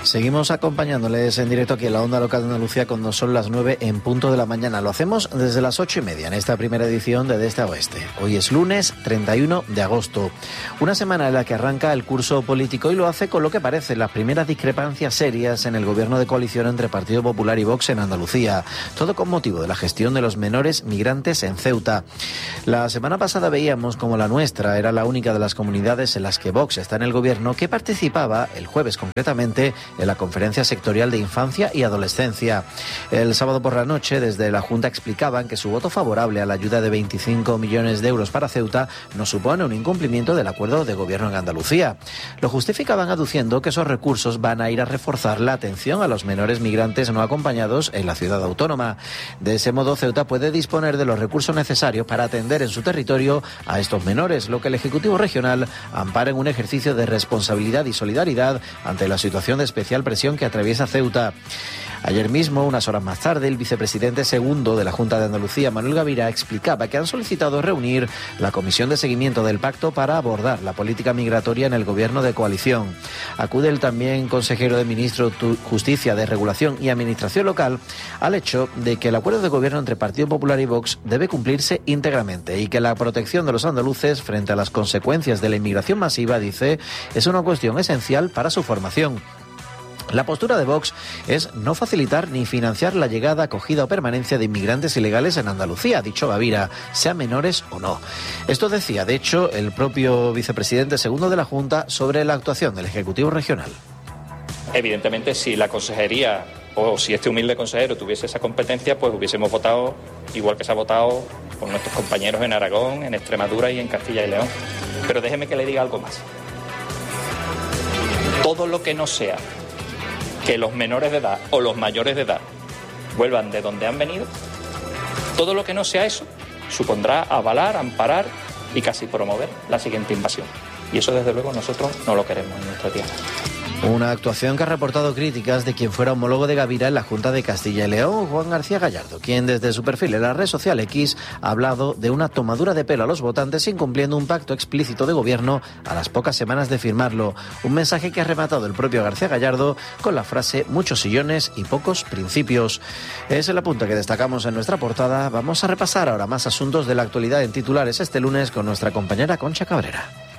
Seguimos acompañándoles en directo aquí en la onda local de Andalucía cuando son las 9 en punto de la mañana. Lo hacemos desde las 8:30 en esta primera edición de Este a Oeste. Hoy es lunes 31 de agosto. Una semana en la que arranca el curso político y lo hace con lo que parecen las primeras discrepancias serias en el gobierno de coalición entre Partido Popular y Vox en Andalucía. Todo con motivo de la gestión de los menores migrantes en Ceuta. La semana pasada veíamos como la nuestra era la única de las comunidades en las que Vox está en el gobierno que participaba, el jueves concretamente, en la Conferencia Sectorial de Infancia y Adolescencia. El sábado por la noche, desde la Junta explicaban que su voto favorable a la ayuda de 25 millones de euros para Ceuta no supone un incumplimiento del acuerdo de gobierno en Andalucía. Lo justificaban aduciendo que esos recursos van a ir a reforzar la atención a los menores migrantes no acompañados en la ciudad autónoma. De ese modo, Ceuta puede disponer de los recursos necesarios para atender en su territorio a estos menores, lo que el Ejecutivo Regional ampara en un ejercicio de responsabilidad y solidaridad ante la situación de especial presión que atraviesa Ceuta. Ayer mismo, unas horas más tarde, el vicepresidente segundo de la Junta de Andalucía, Manuel Gavira, explicaba que han solicitado reunir la comisión de seguimiento del pacto para abordar la política migratoria en el gobierno de coalición. Acude el también consejero de Ministro de Justicia, de Regulación y Administración Local al hecho de que el acuerdo de gobierno entre Partido Popular y Vox debe cumplirse íntegramente y que la protección de los andaluces frente a las consecuencias de la inmigración masiva, dice, es una cuestión esencial para su formación. La postura de Vox es no facilitar ni financiar la llegada, acogida o permanencia de inmigrantes ilegales en Andalucía, ha dicho Gavira, sean menores o no. Esto decía, de hecho, el propio vicepresidente segundo de la Junta sobre la actuación del Ejecutivo Regional. Evidentemente, si la consejería o si este humilde consejero tuviese esa competencia, pues hubiésemos votado igual que se ha votado por nuestros compañeros en Aragón, en Extremadura y en Castilla y León. Pero déjeme que le diga algo más. Todo lo que no sea que los menores de edad o los mayores de edad vuelvan de donde han venido, todo lo que no sea eso supondrá avalar, amparar y casi promover la siguiente invasión. Y eso, desde luego, nosotros no lo queremos en nuestra tierra. Una actuación que ha reportado críticas de quien fuera homólogo de Gavira en la Junta de Castilla y León, Juan García Gallardo, quien desde su perfil en la red social X ha hablado de una tomadura de pelo a los votantes incumpliendo un pacto explícito de gobierno a las pocas semanas de firmarlo. Un mensaje que ha rematado el propio García Gallardo con la frase muchos sillones y pocos principios. Es el apunte que destacamos en nuestra portada. Vamos a repasar ahora más asuntos de la actualidad en titulares este lunes con nuestra compañera Concha Cabrera.